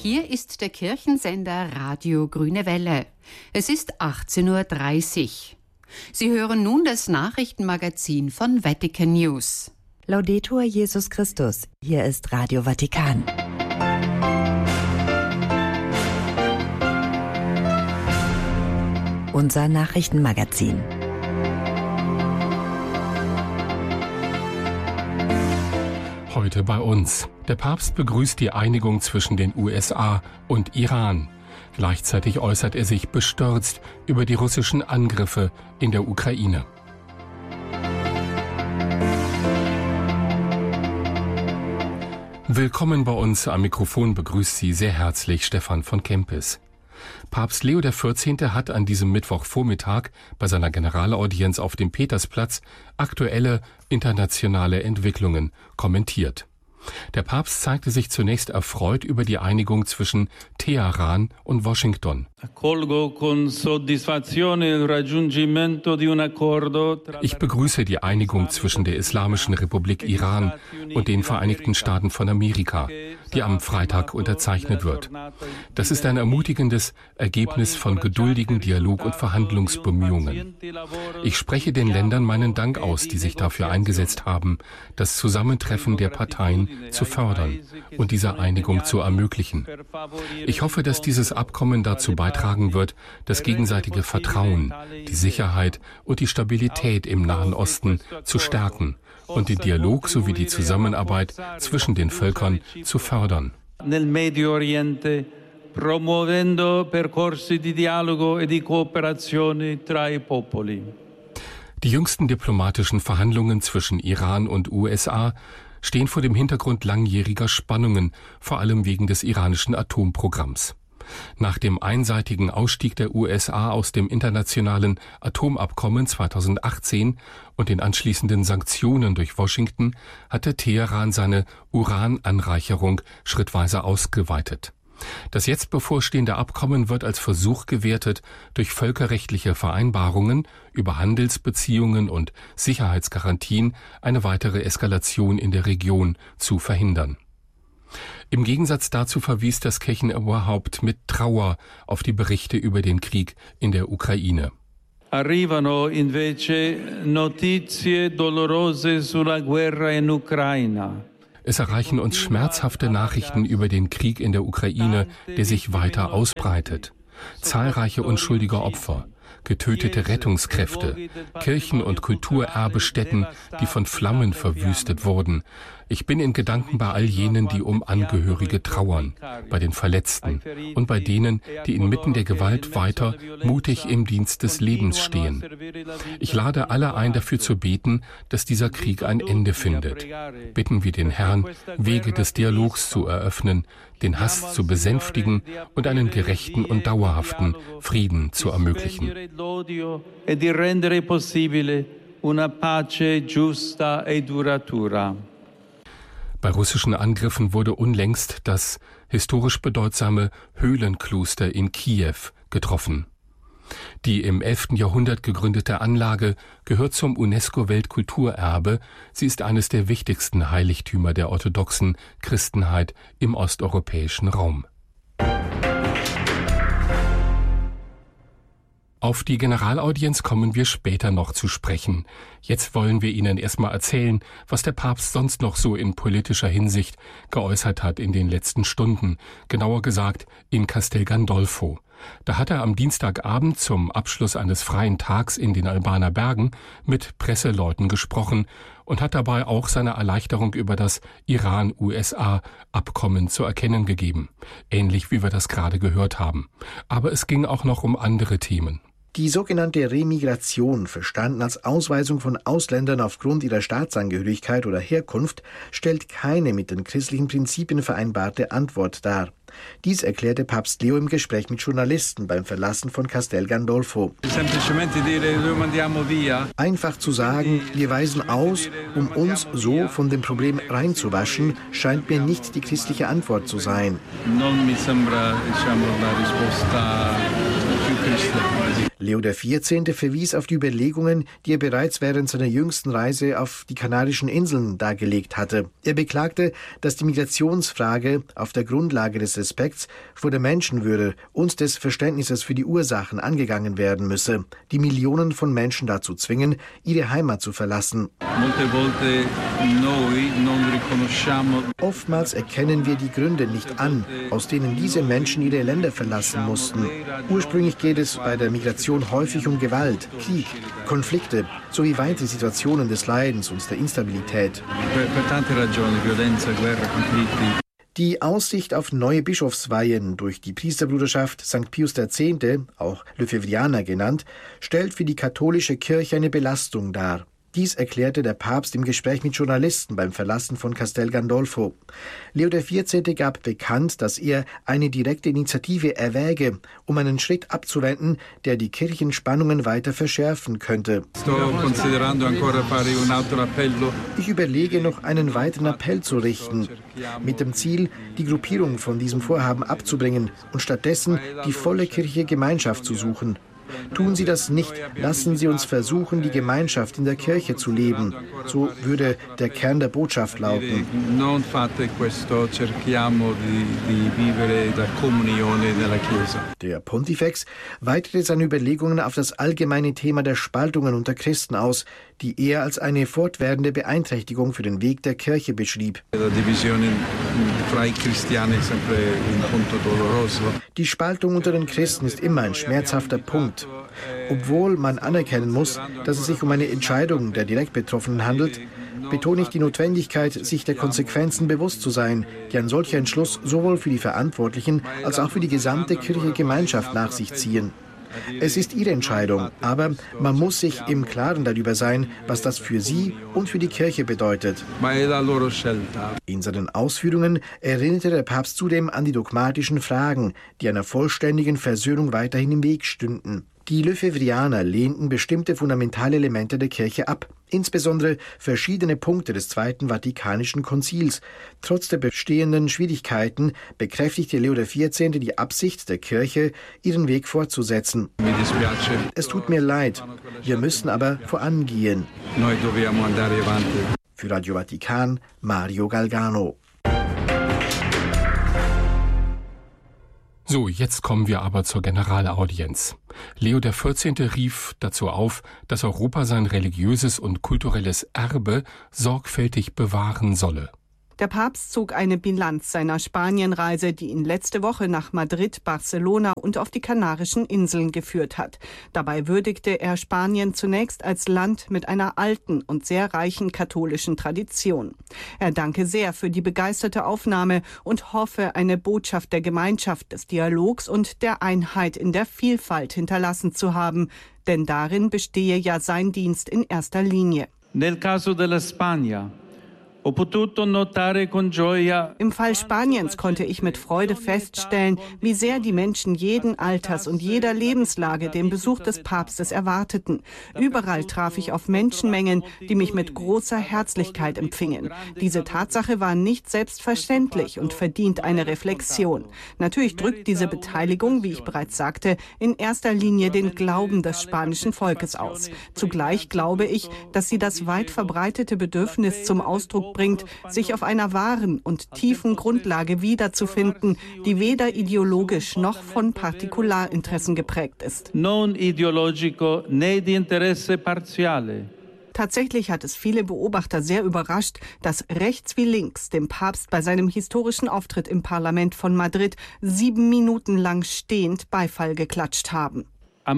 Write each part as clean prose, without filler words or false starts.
Hier ist der Kirchensender Radio Grüne Welle. Es ist 18:30 Uhr. Sie hören nun das Nachrichtenmagazin von Vatican News. Laudetur Jesus Christus. Hier ist Radio Vatikan. Unser Nachrichtenmagazin. Heute bei uns. Der Papst begrüßt die Einigung zwischen den USA und Iran. Gleichzeitig äußert er sich bestürzt über die russischen Angriffe in der Ukraine. Willkommen bei uns. Am Mikrofon begrüßt Sie sehr herzlich Stefan von Kempis. Papst Leo XIV. Hat an diesem Mittwochvormittag bei seiner Generalaudienz auf dem Petersplatz aktuelle internationale Entwicklungen kommentiert. Der Papst zeigte sich zunächst erfreut über die Einigung zwischen Teheran und Washington. Ich begrüße die Einigung zwischen der Islamischen Republik Iran und den Vereinigten Staaten von Amerika, die am Freitag unterzeichnet wird. Das ist ein ermutigendes Ergebnis von geduldigen Dialog- und Verhandlungsbemühungen. Ich spreche den Ländern meinen Dank aus, die sich dafür eingesetzt haben, das Zusammentreffen der Parteien zu fördern und diese Einigung zu ermöglichen. Ich hoffe, dass dieses Abkommen dazu beitragen wird, das gegenseitige Vertrauen, die Sicherheit und die Stabilität im Nahen Osten zu stärken und den Dialog sowie die Zusammenarbeit zwischen den Völkern zu fördern. Nel Medio Oriente, promuovendo percorsi di dialogo e di cooperazione tra i popoli. Die jüngsten diplomatischen Verhandlungen zwischen Iran und USA stehen vor dem Hintergrund langjähriger Spannungen, vor allem wegen des iranischen Atomprogramms. Nach dem einseitigen Ausstieg der USA aus dem internationalen Atomabkommen 2018 und den anschließenden Sanktionen durch Washington hatte Teheran seine Urananreicherung schrittweise ausgeweitet. Das jetzt bevorstehende Abkommen wird als Versuch gewertet, durch völkerrechtliche Vereinbarungen über Handelsbeziehungen und Sicherheitsgarantien eine weitere Eskalation in der Region zu verhindern. Im Gegensatz dazu verwies das Kirchenoberhaupt mit Trauer auf die Berichte über den Krieg in der Ukraine. Arrivano invece notizie dolorose sulla guerra in Ucraina. Es erreichen uns schmerzhafte Nachrichten über den Krieg in der Ukraine, der sich weiter ausbreitet. Zahlreiche unschuldige Opfer, getötete Rettungskräfte, Kirchen- und Kulturerbestätten, die von Flammen verwüstet wurden. Ich bin in Gedanken bei all jenen, die um Angehörige trauern, bei den Verletzten und bei denen, die inmitten der Gewalt weiter mutig im Dienst des Lebens stehen. Ich lade alle ein, dafür zu beten, dass dieser Krieg ein Ende findet. Bitten wir den Herrn, Wege des Dialogs zu eröffnen, den Hass zu besänftigen und einen gerechten und dauerhaften Frieden zu ermöglichen. Bei russischen Angriffen wurde unlängst das historisch bedeutsame Höhlenkloster in Kiew getroffen. Die im 11. Jahrhundert gegründete Anlage gehört zum UNESCO-Weltkulturerbe. Sie ist eines der wichtigsten Heiligtümer der orthodoxen Christenheit im osteuropäischen Raum. Auf die Generalaudienz kommen wir später noch zu sprechen. Jetzt wollen wir Ihnen erstmal erzählen, was der Papst sonst noch so in politischer Hinsicht geäußert hat in den letzten Stunden, genauer gesagt in Castel Gandolfo. Da hat er am Dienstagabend zum Abschluss eines freien Tags in den Albaner Bergen mit Presseleuten gesprochen und hat dabei auch seine Erleichterung über das Iran-USA-Abkommen zu erkennen gegeben. Ähnlich wie wir das gerade gehört haben. Aber es ging auch noch um andere Themen. Die sogenannte Remigration, verstanden als Ausweisung von Ausländern aufgrund ihrer Staatsangehörigkeit oder Herkunft, stellt keine mit den christlichen Prinzipien vereinbarte Antwort dar. Dies erklärte Papst Leo im Gespräch mit Journalisten beim Verlassen von Castel Gandolfo. Einfach zu sagen, wir weisen aus, um uns so von dem Problem reinzuwaschen, scheint mir nicht die christliche Antwort zu sein. Leo XIV. Verwies auf die Überlegungen, die er bereits während seiner jüngsten Reise auf die Kanarischen Inseln dargelegt hatte. Er beklagte, dass die Migrationsfrage auf der Grundlage des Respekts vor der Menschenwürde und des Verständnisses für die Ursachen angegangen werden müsse, die Millionen von Menschen dazu zwingen, ihre Heimat zu verlassen. Oftmals erkennen wir die Gründe nicht an, aus denen diese Menschen ihre Länder verlassen mussten. Ursprünglich geht es bei der Migration häufig um Gewalt, Krieg, Konflikte sowie weitere Situationen des Leidens und der Instabilität. Die Aussicht auf neue Bischofsweihen durch die Priesterbruderschaft St. Pius X., auch Lefebvrianer genannt, stellt für die katholische Kirche eine Belastung dar. Dies erklärte der Papst im Gespräch mit Journalisten beim Verlassen von Castel Gandolfo. Leo XIV. Gab bekannt, dass er eine direkte Initiative erwäge, um einen Schritt abzuwenden, der die Kirchenspannungen weiter verschärfen könnte. Ich überlege, noch einen weiteren Appell zu richten, mit dem Ziel, die Gruppierung von diesem Vorhaben abzubringen und stattdessen die volle kirchliche Gemeinschaft zu suchen. Tun Sie das nicht, lassen Sie uns versuchen, die Gemeinschaft in der Kirche zu leben. So würde der Kern der Botschaft lauten. Der Pontifex weitete seine Überlegungen auf das allgemeine Thema der Spaltungen unter Christen aus, die er als eine fortwährende Beeinträchtigung für den Weg der Kirche beschrieb. Die Spaltung unter den Christen ist immer ein schmerzhafter Punkt. Obwohl man anerkennen muss, dass es sich um eine Entscheidung der direkt Betroffenen handelt, betone ich die Notwendigkeit, sich der Konsequenzen bewusst zu sein, die ein solcher Entschluss sowohl für die Verantwortlichen als auch für die gesamte kirchliche Gemeinschaft nach sich ziehen. Es ist ihre Entscheidung, aber man muss sich im Klaren darüber sein, was das für sie und für die Kirche bedeutet. In seinen Ausführungen erinnerte der Papst zudem an die dogmatischen Fragen, die einer vollständigen Versöhnung weiterhin im Weg stünden. Die Lefebvrianer lehnten bestimmte fundamentale Elemente der Kirche ab, insbesondere verschiedene Punkte des Zweiten Vatikanischen Konzils. Trotz der bestehenden Schwierigkeiten bekräftigte Leo XIV. Die Absicht der Kirche, ihren Weg fortzusetzen. Es tut mir leid, wir müssen aber vorangehen. Für Radio Vatikan, Mario Galgano. So, jetzt kommen wir aber zur Generalaudienz. Leo XIV. Rief dazu auf, dass Europa sein religiöses und kulturelles Erbe sorgfältig bewahren solle. Der Papst zog eine Bilanz seiner Spanienreise, die ihn letzte Woche nach Madrid, Barcelona und auf die Kanarischen Inseln geführt hat. Dabei würdigte er Spanien zunächst als Land mit einer alten und sehr reichen katholischen Tradition. Er danke sehr für die begeisterte Aufnahme und hoffe, eine Botschaft der Gemeinschaft, des Dialogs und der Einheit in der Vielfalt hinterlassen zu haben. Denn darin bestehe ja sein Dienst in erster Linie. Nel caso della Spagna. Im Fall Spaniens konnte ich mit Freude feststellen, wie sehr die Menschen jeden Alters und jeder Lebenslage den Besuch des Papstes erwarteten. Überall traf ich auf Menschenmengen, die mich mit großer Herzlichkeit empfingen. Diese Tatsache war nicht selbstverständlich und verdient eine Reflexion. Natürlich drückt diese Beteiligung, wie ich bereits sagte, in erster Linie den Glauben des spanischen Volkes aus. Zugleich glaube ich, dass sie das weit verbreitete Bedürfnis zum Ausdruck bringt, sich auf einer wahren und tiefen Grundlage wiederzufinden, die weder ideologisch noch von Partikularinteressen geprägt ist. Non ideologico né di interesse parziale. Tatsächlich hat es viele Beobachter sehr überrascht, dass rechts wie links dem Papst bei seinem historischen Auftritt im Parlament von Madrid 7 Minuten lang stehend Beifall geklatscht haben. In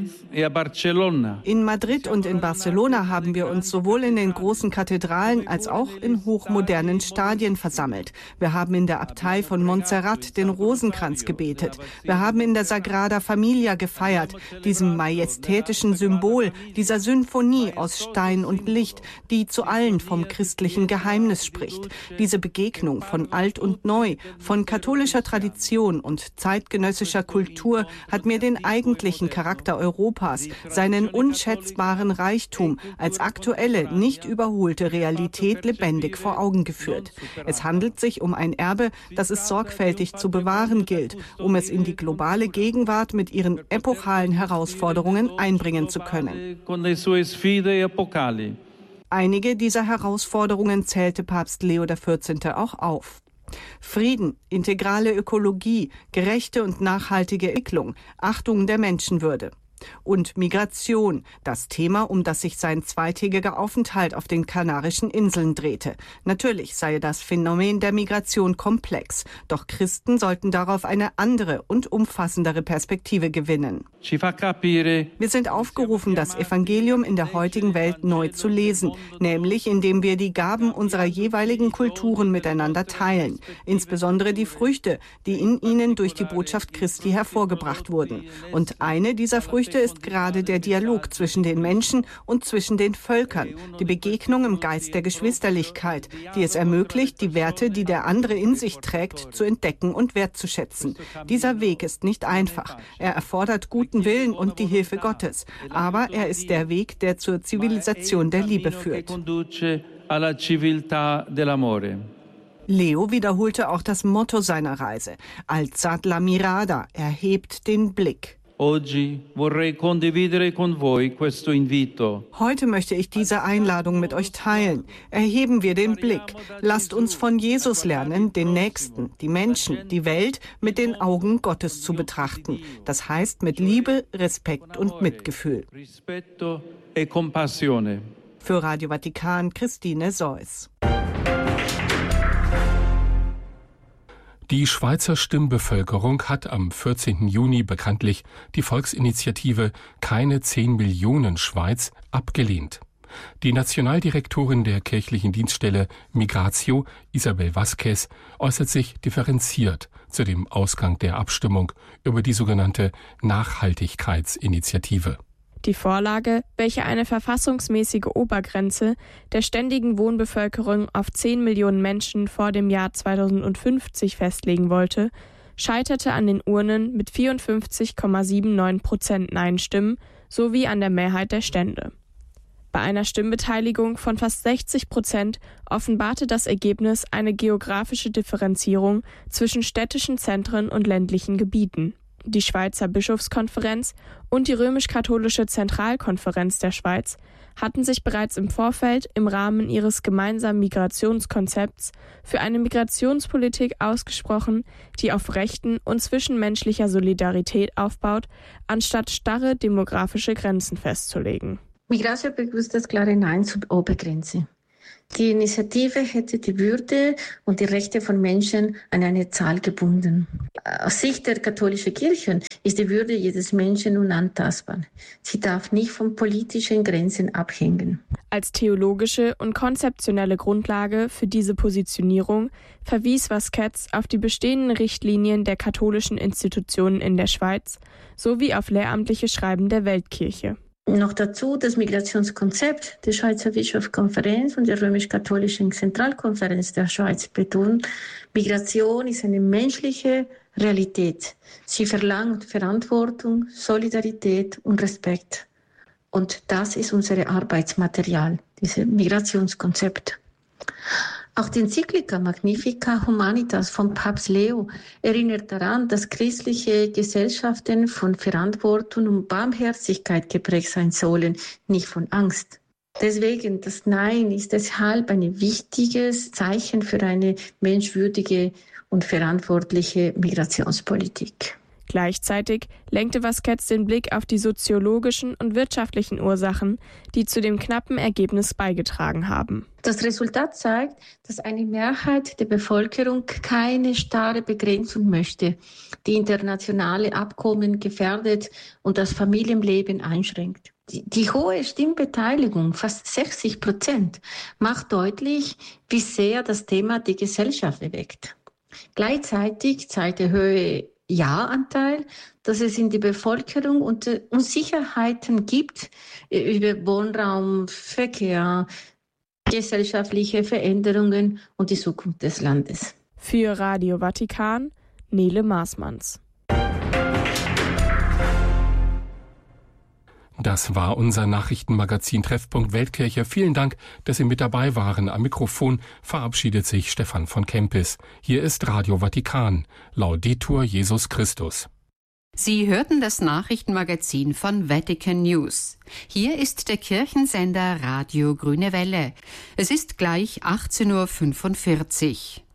Madrid und in Barcelona haben wir uns sowohl in den großen Kathedralen als auch in hochmodernen Stadien versammelt. Wir haben in der Abtei von Montserrat den Rosenkranz gebetet. Wir haben in der Sagrada Familia gefeiert, diesem majestätischen Symbol, dieser Symphonie aus Stein und Licht, die zu allen vom christlichen Geheimnis spricht. Diese Begegnung von alt und neu, von katholischer Tradition und zeitgenössischer Kultur hat mir den eigentlichen Charakter Europas, seinen unschätzbaren Reichtum als aktuelle, nicht überholte Realität lebendig vor Augen geführt. Es handelt sich um ein Erbe, das es sorgfältig zu bewahren gilt, um es in die globale Gegenwart mit ihren epochalen Herausforderungen einbringen zu können. Einige dieser Herausforderungen zählte Papst Leo XIV. Auch auf. Frieden, integrale Ökologie, gerechte und nachhaltige Entwicklung, Achtung der Menschenwürde. Und Migration, das Thema, um das sich sein zweitägiger Aufenthalt auf den Kanarischen Inseln drehte. Natürlich sei das Phänomen der Migration komplex, doch Christen sollten darauf eine andere und umfassendere Perspektive gewinnen. Wir sind aufgerufen, das Evangelium in der heutigen Welt neu zu lesen, nämlich indem wir die Gaben unserer jeweiligen Kulturen miteinander teilen, insbesondere die Früchte, die in ihnen durch die Botschaft Christi hervorgebracht wurden. Und eine dieser Früchte ist gerade der Dialog zwischen den Menschen und zwischen den Völkern, die Begegnung im Geist der Geschwisterlichkeit, die es ermöglicht, die Werte, die der andere in sich trägt, zu entdecken und wertzuschätzen. Dieser Weg ist nicht einfach. Er erfordert guten Willen und die Hilfe Gottes, aber er ist der Weg, der zur Zivilisation der Liebe führt. Leo wiederholte auch das Motto seiner Reise: Alzat la mirada, erhebt den Blick. Heute möchte ich diese Einladung mit euch teilen. Erheben wir den Blick. Lasst uns von Jesus lernen, den Nächsten, die Menschen, die Welt mit den Augen Gottes zu betrachten. Das heißt mit Liebe, Respekt und Mitgefühl. Für Radio Vatikan, Christine Seuss. Die Schweizer Stimmbevölkerung hat am 14. Juni bekanntlich die Volksinitiative Keine 10 Millionen Schweiz abgelehnt. Die Nationaldirektorin der kirchlichen Dienststelle Migratio, Isabel Vázquez, äußert sich differenziert zu dem Ausgang der Abstimmung über die sogenannte Nachhaltigkeitsinitiative. Die Vorlage, welche eine verfassungsmäßige Obergrenze der ständigen Wohnbevölkerung auf 10 Millionen Menschen vor dem Jahr 2050 festlegen wollte, scheiterte an den Urnen mit 54,79% Nein-Stimmen sowie an der Mehrheit der Stände. Bei einer Stimmbeteiligung von fast 60% offenbarte das Ergebnis eine geografische Differenzierung zwischen städtischen Zentren und ländlichen Gebieten. Die Schweizer Bischofskonferenz und die römisch-katholische Zentralkonferenz der Schweiz hatten sich bereits im Vorfeld im Rahmen ihres gemeinsamen Migrationskonzepts für eine Migrationspolitik ausgesprochen, die auf Rechten und zwischenmenschlicher Solidarität aufbaut, anstatt starre demografische Grenzen festzulegen. Migratio begrüßt das klare Nein zur Obergrenze. Die Initiative hätte die Würde und die Rechte von Menschen an eine Zahl gebunden. Aus Sicht der katholischen Kirche ist die Würde jedes Menschen unantastbar. Sie darf nicht von politischen Grenzen abhängen. Als theologische und konzeptionelle Grundlage für diese Positionierung verwies Vázquez auf die bestehenden Richtlinien der katholischen Institutionen in der Schweiz sowie auf lehramtliche Schreiben der Weltkirche. Noch dazu das Migrationskonzept der Schweizer Bischofskonferenz und der römisch-katholischen Zentralkonferenz der Schweiz betont, Migration ist eine menschliche Realität. Sie verlangt Verantwortung, Solidarität und Respekt. Und das ist unser Arbeitsmaterial, dieses Migrationskonzept. Auch die Enzyklika Magnificat Humanitas von Papst Leo erinnert daran, dass christliche Gesellschaften von Verantwortung und Barmherzigkeit geprägt sein sollen, nicht von Angst. Deswegen, das Nein ist deshalb ein wichtiges Zeichen für eine menschwürdige und verantwortliche Migrationspolitik. Gleichzeitig lenkte Vázquez den Blick auf die soziologischen und wirtschaftlichen Ursachen, die zu dem knappen Ergebnis beigetragen haben. Das Resultat zeigt, dass eine Mehrheit der Bevölkerung keine starre Begrenzung möchte, die internationale Abkommen gefährdet und das Familienleben einschränkt. Die hohe Stimmbeteiligung, fast 60%, macht deutlich, wie sehr das Thema die Gesellschaft bewegt. Gleichzeitig zeigt der hohe Ja-Anteil, dass es in der Bevölkerung Unsicherheiten gibt über Wohnraum, Verkehr, gesellschaftliche Veränderungen und die Zukunft des Landes. Für Radio Vatikan, Nele Maasmanns. Das war unser Nachrichtenmagazin Treffpunkt Weltkirche. Vielen Dank, dass Sie mit dabei waren. Am Mikrofon verabschiedet sich Stefan von Kempis. Hier ist Radio Vatikan. Laudetur Jesus Christus. Sie hörten das Nachrichtenmagazin von Vatican News. Hier ist der Kirchensender Radio Grüne Welle. Es ist gleich 18:45 Uhr.